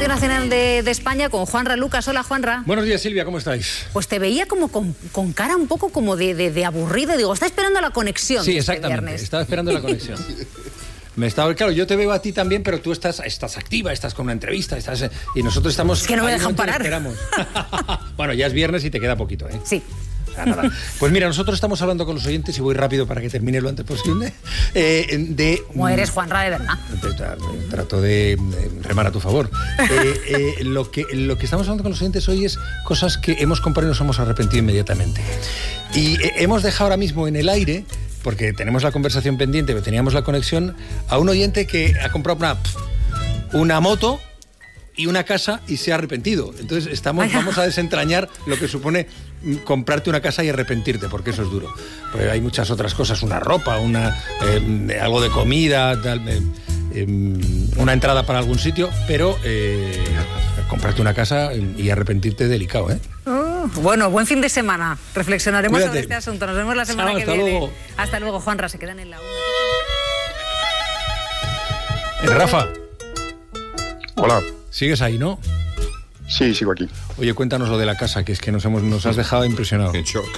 Radio Nacional de España con Juanra Lucas. Hola, Juanra. Buenos días, Silvia, ¿cómo estáis? Pues te veía como con cara un poco como de aburrido. Digo, está esperando la conexión. Sí, exactamente, estaba esperando la conexión. Claro, yo te veo a ti también, pero tú estás activa, estás con una entrevista, y nosotros estamos... Es que no me dejan parar. Bueno, ya es viernes y te queda poquito, ¿eh? Sí. Nada. Pues mira, nosotros estamos hablando con los oyentes, y voy rápido para que termine lo antes posible, ¿Cómo eres, Juanra, de verdad? Trato de remar a tu favor. Lo que estamos hablando con los oyentes hoy es cosas que hemos comprado y nos hemos arrepentido inmediatamente. Y hemos dejado ahora mismo en el aire, porque tenemos la conversación pendiente, pero teníamos la conexión, a un oyente que ha comprado una moto y una casa y se ha arrepentido. Entonces vamos a desentrañar lo que supone comprarte una casa y arrepentirte, porque eso es duro. Pues hay muchas otras cosas, una ropa, algo de comida, una entrada para algún sitio, pero comprarte una casa y arrepentirte delicado, ¿eh? Bueno, buen fin de semana. Reflexionaremos Cuídate. sobre este asunto. Nos vemos la semana que viene. Luego. Hasta luego, Juanra. Se quedan en la 1. Rafa. Hola. ¿Sigues ahí, no? Sí, sigo aquí. Oye, cuéntanos lo de la casa, que es que nos has dejado impresionado. En shock.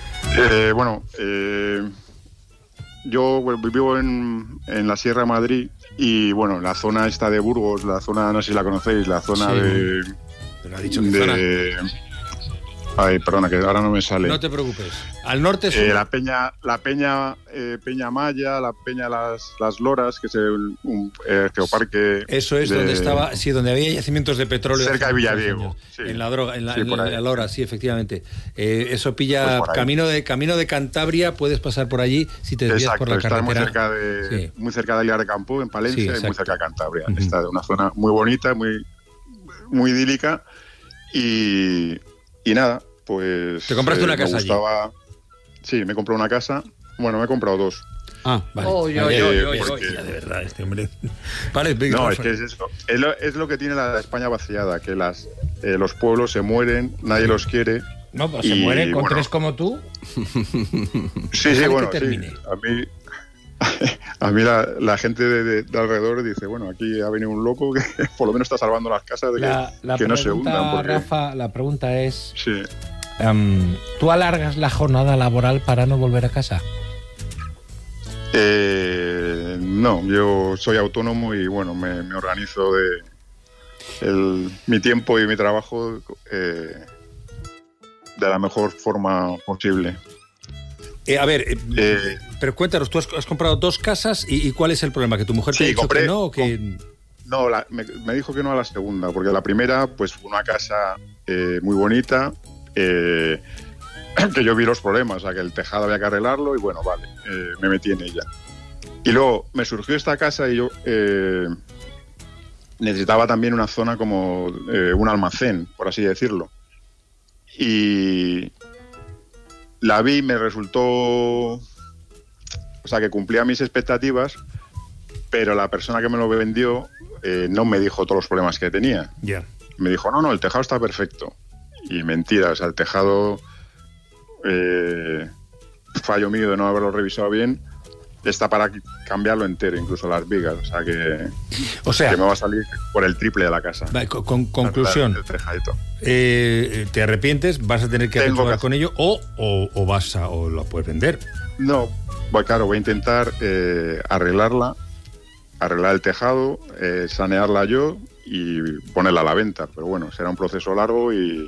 Yo vivo en la Sierra de Madrid y, bueno, la zona esta de Burgos, la zona, no sé si la conocéis, la zona sí. Pero ha dicho que zona. Ay, perdona, que ahora no me sale. No te preocupes. Al norte es la Peña Maya, la Peña Las Loras, que es un geoparque. Eso es donde estaba, sí, donde había yacimientos de petróleo. Cerca de Villadiego. Sí. En la Lora, sí, efectivamente. Eso pilla pues camino de Cantabria, puedes pasar por allí si te desvías por la carretera. Muy cerca de Aguilar de Campo, en Palencia, y muy cerca de Cantabria. Uh-huh. Está de una zona muy bonita, muy idílica y nada, pues... ¿Te compraste una casa allí? Sí, me compré una casa. Bueno, me he comprado dos. Ah, vale. Porque... de verdad, este hombre... Vale, no, es que es eso. Es lo que tiene la España vaciada, que los pueblos se mueren, nadie los quiere. No, pues se mueren con tres como tú. Sí, bueno, sí. A mí la gente de alrededor dice, bueno, aquí ha venido un loco que por lo menos está salvando las casas de que no se hundan. Porque... Rafa, la pregunta es... Sí. ¿Tú alargas la jornada laboral para no volver a casa? No, yo soy autónomo y, bueno, me organizo mi tiempo y mi trabajo de la mejor forma posible. Pero cuéntanos, tú has comprado dos casas y ¿cuál es el problema? ¿Que tu mujer te ha dicho que no o que...? No, me dijo que no a la segunda, porque la primera, pues una casa muy bonita, que yo vi los problemas, o sea, que el tejado había que arreglarlo y bueno, vale, me metí en ella. Y luego me surgió esta casa y yo necesitaba también una zona como un almacén, por así decirlo. Y la vi, me resultó, o sea, que cumplía mis expectativas, pero la persona que me lo vendió no me dijo todos los problemas que tenía. Yeah. Me dijo, no, el tejado está perfecto. Y mentira, o sea, el tejado, fallo mío de no haberlo revisado bien, está para cambiarlo entero, incluso las vigas. O sea, que me va a salir por el triple de la casa. Conclusión. El tejadito. ¿Te arrepientes? ¿Vas a tener que aventurar con ello o lo puedes vender? No, claro, voy a intentar arreglar el tejado, sanearla yo y ponerla a la venta. Pero bueno, será un proceso largo y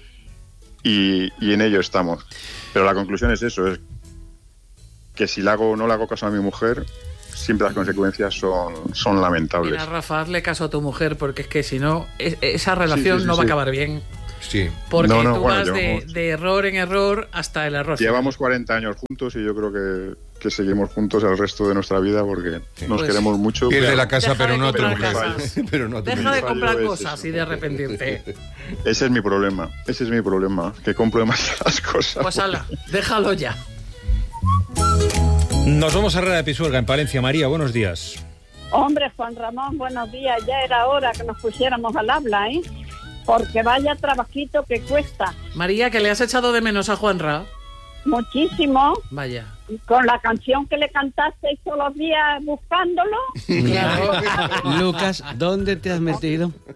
en ello estamos. Pero la conclusión es eso, es que si no le hago caso a mi mujer, siempre las consecuencias son lamentables. Mira, Rafa, hazle caso a tu mujer, porque es que si no, esa relación no va a acabar bien. Sí. Porque tú vas de error en error hasta el error. Llevamos 40 años juntos y yo creo que seguimos juntos el resto de nuestra vida porque nos queremos mucho. Pierde la casa, pero no tu mujer. Deja de comprar es cosas y de arrepentirte. Ese es mi problema, que compro demasiadas cosas. Pues ala, déjalo ya. Nos vamos a Herrera de Pisuerga, en Palencia. María, buenos días. Hombre, Juan Ramón, buenos días. Ya era hora que nos pusiéramos al habla, ¿eh? Porque vaya trabajito que cuesta. María, que le has echado de menos a Juanra. Muchísimo. Vaya. Con la canción que le cantaste todos los días buscándolo. Claro. Lucas, ¿dónde te has metido?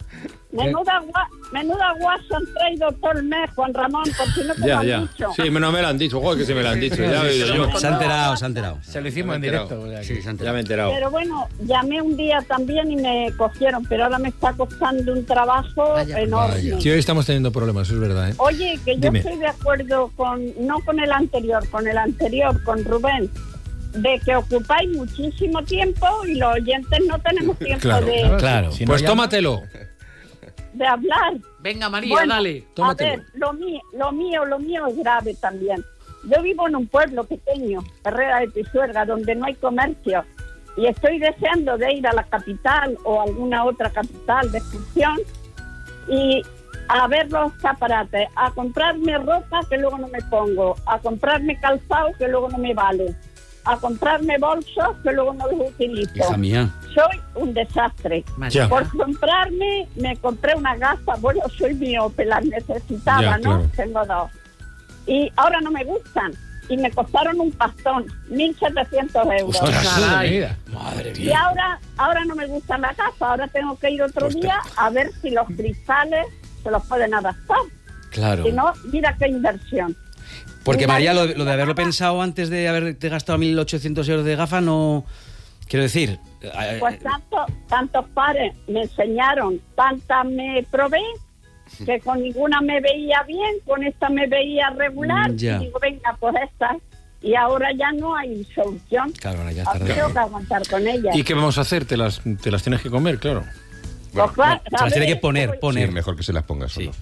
Menuda guasa han traído todo el mes, Juan Ramón, por si no te lo han dicho. Sí, no me lo han dicho, joder, que se me lo han dicho. Ya he oído yo. Se ha enterado. Se lo hicimos en directo. Sí, se ha enterado. Ya me he enterado. Pero bueno, llamé un día también y me cogieron, pero ahora me está costando un trabajo enorme. Sí, hoy estamos teniendo problemas, eso es verdad, ¿eh? Oye, que yo Dime. estoy de acuerdo no con el anterior, con Rubén, de que ocupáis muchísimo tiempo y los oyentes no tenemos tiempo Claro. Si pues tómatelo. de hablar. Venga, María, Bueno, dale. Tómatelo. A ver, lo mío es grave también. Yo vivo en un pueblo pequeño, Herrera de Pisuerga, donde no hay comercio, y estoy deseando de ir a la capital o alguna otra capital de excursión y a ver los escaparates, a comprarme ropa que luego no me pongo, a comprarme calzado que luego no me vale, a comprarme bolsos que luego no los utilizo. Hija mía. Soy un desastre. Ya. Por me compré unas gafas, bueno, soy miope, las necesitaba, Ya, ¿no? claro. Tengo 2. Y ahora no me gustan. Y me costaron un pastón, 1.700 euros. Caray. Madre Y mía. ahora no me gustan las gafas, ahora tengo que ir otro día a ver si los cristales se los pueden adaptar. Claro. Si no, mira qué inversión. Porque Mi María, marido lo de haberlo pensado antes de haberte gastado 1.800 euros de gafas, no... Quiero decir... Pues tantos pares me enseñaron, tantas me probé, que con ninguna me veía bien, con esta me veía regular, Ya. y digo, venga, pues esta. Y ahora ya no hay solución. Claro, ahora ya está Tengo que aguantar con ella. ¿Y qué vamos a hacer? Te las tienes que comer, claro. Pues claro, Se las tiene que ¿sabes? poner. Sí, mejor que se las pongas solo.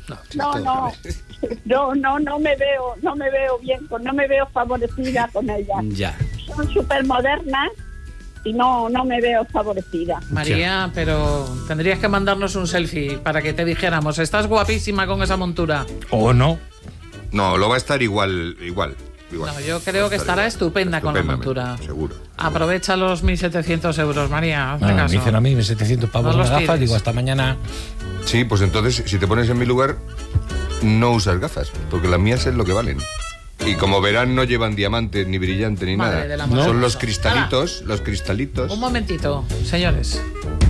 No me veo bien, no me veo favorecida con ella. Ya. Son súper modernas y no me veo favorecida. María, pero tendrías que mandarnos un selfie para que te dijéramos, estás guapísima con esa montura. ¿O no? No, lo va a estar igual. No, yo creo que estará estupenda con la montura. Seguro. Aprovecha los 1.700 euros, María, hazme Me caso. dicen a mí 1.700 pavos No las los gafas, tires. digo, hasta mañana. Sí, pues entonces, si te pones en mi lugar, no usas gafas, porque las mías es lo que valen. Y como verán, no llevan diamantes, ni brillante, ni Madre nada. del amor Son hermoso. los cristalitos. Un momentito, señores.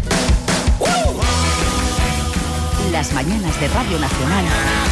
Las mañanas de Radio Nacional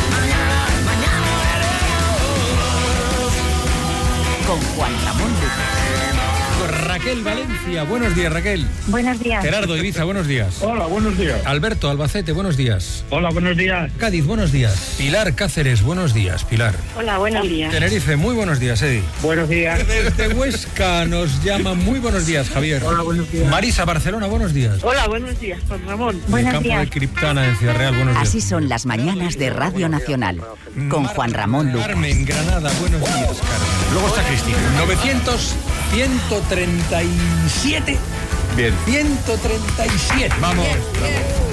con Juan Ramón Lucas. Raquel Valencia, buenos días, Raquel. Buenos días. Gerardo Ibiza, buenos días. Hola, buenos días. Alberto Albacete, buenos días. Hola, buenos días. Cádiz, buenos días. Pilar Cáceres, buenos días, Pilar. Hola, buenos días. Tenerife, muy buenos días, Edi. Buenos días. Desde Huesca nos llama, muy buenos días, Javier. Hola, buenos días. Marisa, Barcelona, buenos días. Hola, buenos días, Juan Ramón. Del Buenos campo días. de Criptana, en Ciudad Real, buenos días. Así son las mañanas de Radio Nacional con Juan Ramón Lucas. Carmen, Granada, buenos días, Carmen. Luego está Cristina. 137. Bien. 137. Vamos.